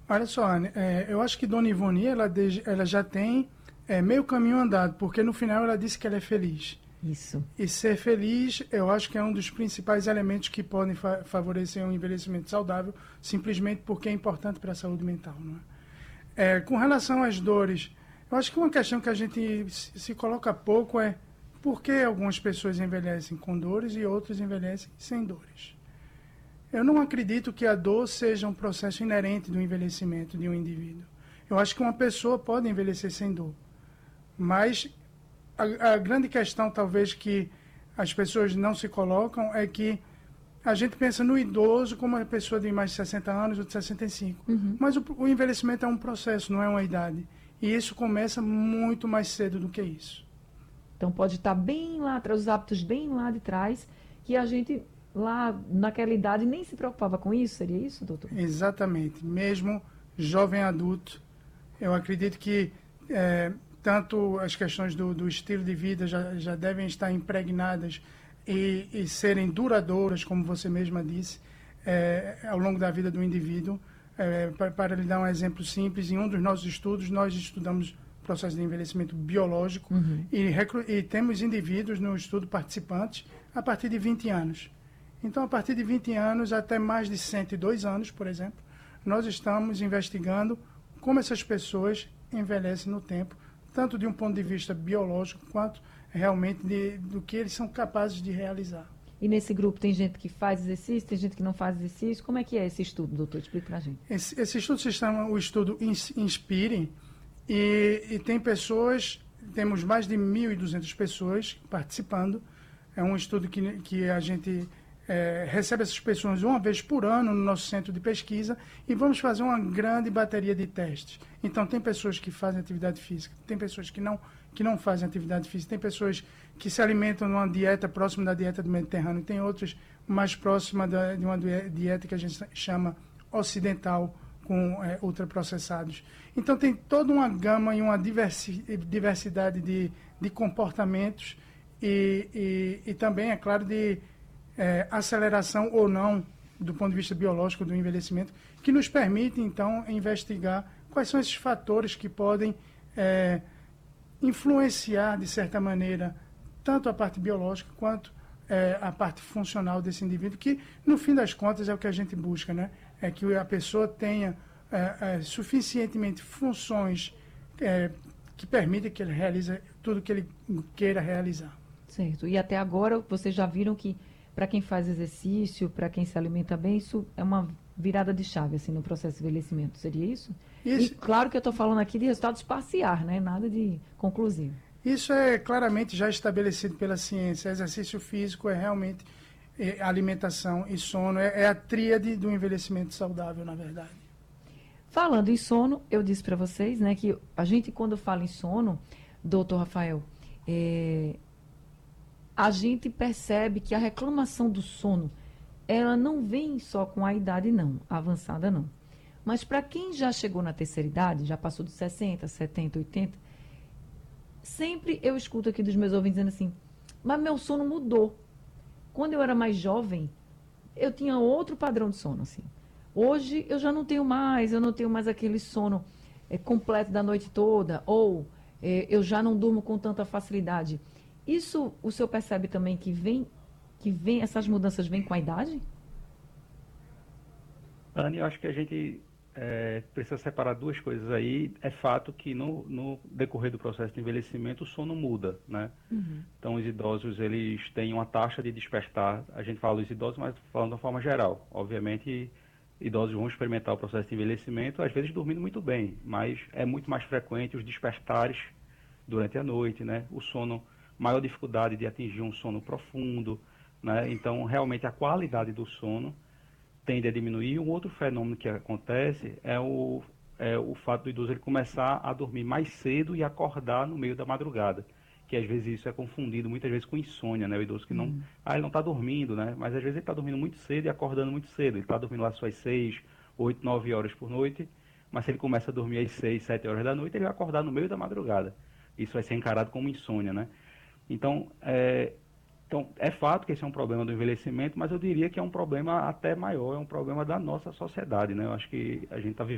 Olha só, Anne, eu acho que Dona Ivone, ela já tem meio caminho andado, porque no final ela disse que ela é feliz. Isso. E ser feliz, eu acho que é um dos principais elementos que podem favorecer um envelhecimento saudável, simplesmente porque é importante para a saúde mental. Não é? Com relação às dores, eu acho que uma questão que a gente se coloca pouco é por que algumas pessoas envelhecem com dores e outras envelhecem sem dores. Eu não acredito que a dor seja um processo inerente do envelhecimento de um indivíduo. Eu acho que uma pessoa pode envelhecer sem dor, mas a grande questão, talvez, que as pessoas não se colocam é que a gente pensa no idoso como uma pessoa de mais de 60 anos ou de 65. Mas o envelhecimento é um processo, não é uma idade. E isso começa muito mais cedo do que isso. Então pode estar bem lá atrás, os hábitos bem lá de trás, que a gente lá naquela idade nem se preocupava com isso, seria isso, doutor? Exatamente. Mesmo jovem adulto, eu acredito que tanto as questões do estilo de vida já devem estar impregnadas e serem duradouras, como você mesma disse, ao longo da vida do indivíduo. Para lhe dar um exemplo simples, em um dos nossos estudos, nós estudamos o processo de envelhecimento biológico e temos indivíduos no estudo participantes a partir de 20 anos. Então, a partir de 20 anos até mais de 102 anos, por exemplo, nós estamos investigando como essas pessoas envelhecem no tempo, tanto de um ponto de vista biológico, quanto realmente do que eles são capazes de realizar. E nesse grupo tem gente que faz exercício, tem gente que não faz exercício. Como é que é esse estudo, doutor? Explica pra gente. Esse estudo se chama o estudo Inspire, e tem pessoas, temos mais de 1.200 pessoas participando. É um estudo que a gente recebe essas pessoas uma vez por ano no nosso centro de pesquisa e vamos fazer uma grande bateria de testes. Então, tem pessoas que fazem atividade física, tem pessoas que não fazem atividade física, tem pessoas que se alimentam numa dieta próxima da dieta do Mediterrâneo, tem outras mais próxima de uma dieta que a gente chama ocidental, com ultraprocessados. Então, tem toda uma gama e uma diversidade de comportamentos e também, é claro, de aceleração ou não do ponto de vista biológico do envelhecimento, que nos permite, então, investigar quais são esses fatores que podem influenciar, de certa maneira, tanto a parte biológica quanto a parte funcional desse indivíduo, que, no fim das contas, é o que a gente busca, né? É que a pessoa tenha suficientemente funções que permitem que ele realize tudo que ele queira realizar. Certo. E até agora, vocês já viram que para quem faz exercício, para quem se alimenta bem, isso é uma virada de chave, assim, no processo de envelhecimento. Seria isso? Isso. E claro que eu estou falando aqui de resultados parciais, né? Nada de conclusivo. Isso é claramente já estabelecido pela ciência. Exercício físico é realmente alimentação e sono. É a tríade do envelhecimento saudável, na verdade. Falando em sono, eu disse para vocês, né, que a gente, quando fala em sono, doutor Rafael, a gente percebe que a reclamação do sono, ela não vem só com a idade, não, avançada, não. Mas para quem já chegou na terceira idade, já passou dos 60, 70, 80, sempre eu escuto aqui dos meus ouvintes dizendo assim, mas meu sono mudou. Quando eu era mais jovem, eu tinha outro padrão de sono, assim. Hoje eu já não tenho mais, eu não tenho mais aquele sono completo da noite toda, ou eu já não durmo com tanta facilidade. Isso o senhor percebe também que essas mudanças vêm com a idade? Anne, eu acho que a gente precisa separar duas coisas aí. É fato que no decorrer do processo de envelhecimento o sono muda, né? Então os idosos, eles têm uma taxa de despertar, a gente fala dos idosos, mas falando de uma forma geral. Obviamente, idosos vão experimentar o processo de envelhecimento, às vezes dormindo muito bem, mas é muito mais frequente os despertares durante a noite, né? O sono, maior dificuldade de atingir um sono profundo, né? Então, realmente, a qualidade do sono tende a diminuir. Um outro fenômeno que acontece é o fato do idoso ele começar a dormir mais cedo e acordar no meio da madrugada, que às vezes isso é confundido muitas vezes com insônia, né? O idoso que não, ele não está dormindo, né? Mas às vezes ele está dormindo muito cedo e acordando muito cedo. Ele está dormindo lá suas 6, 8, 9 horas por noite, mas se ele começa a dormir às 6, 7 horas da noite, ele vai acordar no meio da madrugada. Isso vai ser encarado como insônia, né? Então, é fato que esse é um problema do envelhecimento, mas eu diria que é um problema até maior, é um problema da nossa sociedade, né? Eu acho que a gente está